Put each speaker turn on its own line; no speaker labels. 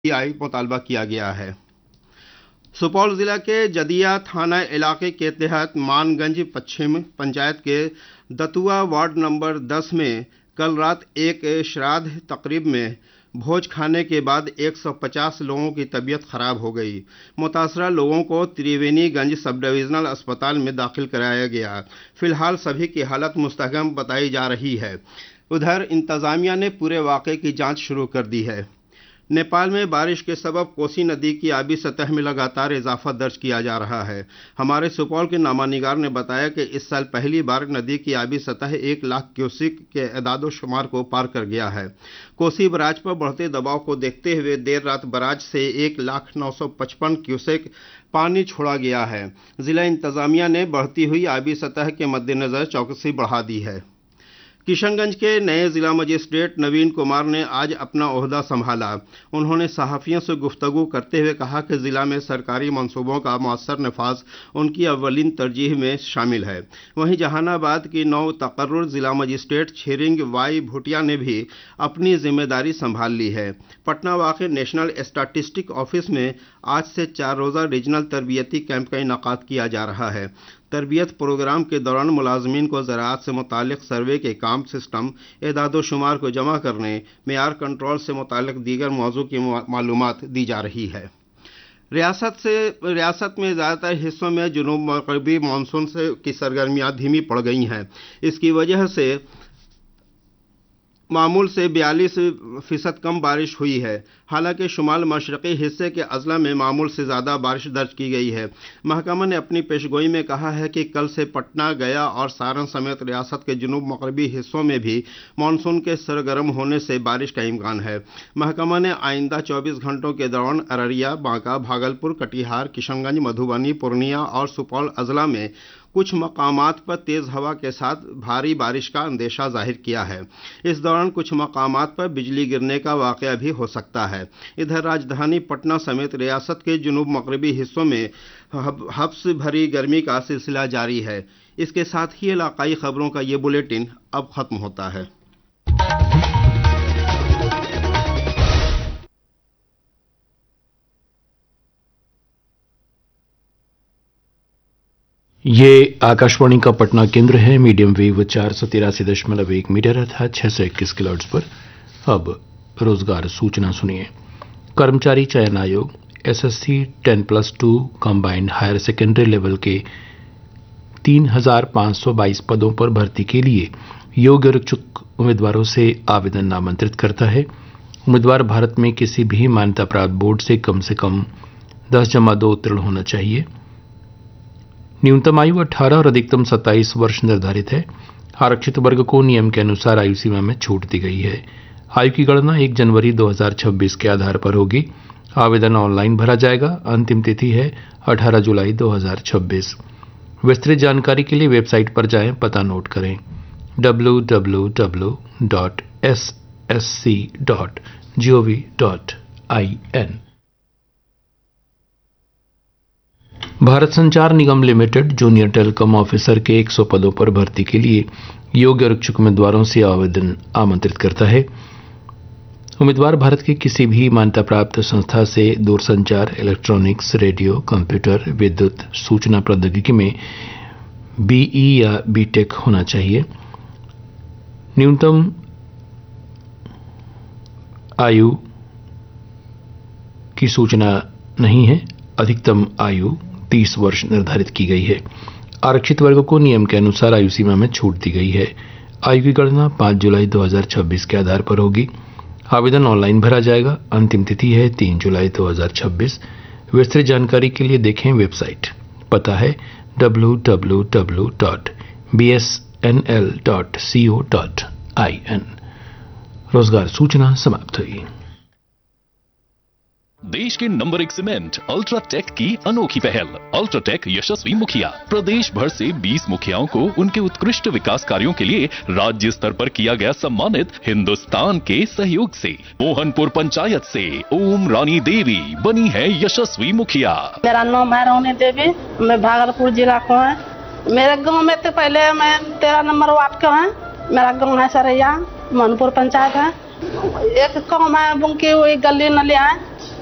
मुतालबा किया गया है। सुपौल जिला के जदिया थाना इलाके के तहत मानगंज पश्चिम पंचायत के दतुआ वार्ड नंबर 10 में कल रात एक श्राद्ध तकरीब में भोज खाने के बाद 150 लोगों की तबीयत खराब हो गई। मुतासरा लोगों को त्रिवेणीगंज सब डिविजनल अस्पताल में दाखिल कराया गया। फिलहाल सभी की हालत मुस्तहकम बताई जा रही है। उधर इंतजामिया ने पूरे वाक़े की जांच शुरू कर दी है। नेपाल में बारिश के सबब कोसी नदी की आबी सतह में लगातार इजाफा दर्ज किया जा रहा है। हमारे सुपौल के नामानिगार ने बताया कि इस साल पहली बार नदी की आबी सतह 1 लाख क्यूसेक के एदादोशुमार को पार कर गया है। कोसी बराज पर बढ़ते दबाव को देखते हुए देर रात बराज से 1,0955 क्यूसेक पानी छोड़ा गया है। जिला इंतजामिया ने बढ़ती हुई आबी सतह के मद्देनजर चौकसी बढ़ा दी है। किशनगंज के नए जिला मजिस्ट्रेट नवीन कुमार ने आज अपना ओहदा संभाला। उन्होंने सहाफ़ियों से गुफ्तगू करते हुए कहा कि जिला में सरकारी मंसूबों का मौसर नफाज उनकी अव्वलीन तरजीह में शामिल है। वहीं जहानाबाद की नौ तकर्रुर जिला मजिस्ट्रेट छिरिंग वाई भूटिया ने भी अपनी जिम्मेदारी संभाल ली है। पटना वाक़ नेशनल स्टैटिस्टिक ऑफिस में आज से 4 रोज़ा रीजनल तरबियती कैंप का इनेकाद किया जा रहा है। तरबियत प्रोग्राम के दौरान मुलाजमीन को ज़राअत से मुतालिक सर्वे के काम, सिस्टम, एदादोशुमार को जमा करने, मेयार कंट्रोल से मुतालिक दीगर मौजू की मालूमात दी जा रही है। रियासत में ज़्यादातर हिस्सों में जुनूब मगरबी मानसून की सरगर्मियाँ धीमी पड़ गई हैं। इसकी वजह से मामूल से 42% कम बारिश हुई है। हालांकि शुमाल मशरक़ी हिस्से के अजला में मामूल से ज़्यादा बारिश दर्ज की गई है। महकमा ने अपनी पेशगोई में कहा है कि कल से पटना, गया और सारण समेत रियासत के जुनूब मगरबी हिस्सों में भी मानसून के सरगर्म होने से बारिश का इम्कान है। महकमा ने आइंदा 24 घंटों के दौरान अररिया, बांका, भागलपुर, कटिहार, किशनगंज, मधुबनी, पूर्णिया और सुपौल अजला में कुछ मकामात पर तेज़ हवा के साथ भारी बारिश का अंदेशा जाहिर किया है। इस दौरान कुछ मकामात पर बिजली गिरने का वाक़या भी हो सकता है। इधर राजधानी पटना समेत रियासत के जुनूब मगरबी हिस्सों में हब्स भरी गर्मी का सिलसिला जारी है। इसके साथ ही इलाकाई खबरों का ये बुलेटिन अब ख़त्म होता है।
ये आकाशवाणी का पटना केंद्र है। मीडियम वेव 483.1 मीटर अर्थात 621 किलोहर्ट्ज पर। अब रोजगार सूचना सुनिए। कर्मचारी चयन आयोग SSC 10+2 combined higher secondary level के 3,522 पदों पर भर्ती के लिए योग्य और इच्छुक उम्मीदवारों से आवेदन आमंत्रित करता है। उम्मीदवार भारत में किसी भी मान्यता प्राप्त बोर्ड से कम 10+2 उत्तीर्ण होना चाहिए। न्यूनतम आयु 18 और अधिकतम 27 वर्ष निर्धारित है। आरक्षित वर्ग को नियम के अनुसार आयु सीमा में छूट दी गई है। आयु की गणना 1 जनवरी 2026 के आधार पर होगी। आवेदन ऑनलाइन भरा जाएगा। अंतिम तिथि है 18 जुलाई 2026। विस्तृत जानकारी के लिए वेबसाइट पर जाएं। पता नोट करें www.ssc.gov.in। भारत संचार निगम लिमिटेड जूनियर टेलीकॉम ऑफिसर के 100 पदों पर भर्ती के लिए योग्य और इच्छुक उम्मीदवारों से आवेदन आमंत्रित करता है। उम्मीदवार भारत की किसी भी मान्यता प्राप्त संस्था से दूरसंचार, इलेक्ट्रॉनिक्स, रेडियो, कंप्यूटर, विद्युत, सूचना प्रौद्योगिकी में बीई या बीटेक होना चाहिए। न्यूनतम आयु की सूचना नहीं है। अधिकतम आयु 30 वर्ष निर्धारित की गई है। आरक्षित वर्ग को नियम के अनुसार आयु सीमा में छूट दी गई है। आयु की गणना 5 जुलाई 2026 के आधार पर होगी। आवेदन ऑनलाइन भरा जाएगा। अंतिम तिथि है 3 जुलाई 2026। विस्तृत जानकारी के लिए देखें वेबसाइट। पता है www.bsnl.co.in। रोजगार सूचना समाप्त हुई।
देश के नंबर 1 सीमेंट अल्ट्राटेक की अनोखी पहल। अल्ट्राटेक यशस्वी मुखिया प्रदेश भर से 20 मुखियाओं को उनके उत्कृष्ट विकास कार्यों के लिए राज्य स्तर पर किया गया सम्मानित। हिंदुस्तान के सहयोग से मोहनपुर पंचायत से ओम रानी देवी बनी है यशस्वी मुखिया।
मेरा नाम है रानी देवी, मैं भागलपुर जिला को है। मेरे गाँव में तो पहले मैं 13 नंबर वार्ड का है। मेरा गाँव है सरैया, मोहनपुर पंचायत है। एक गाँव में बुंकी हुई गली नलिया है।